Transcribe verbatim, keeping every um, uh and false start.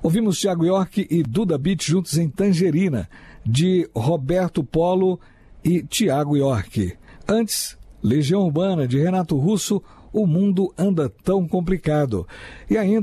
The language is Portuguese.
Ouvimos Thiago York e Duda Beat juntos em Tangerina, de Roberto Polo e Thiago York. Antes, Legião Urbana, de Renato Russo, O Mundo Anda Tão Complicado. E ainda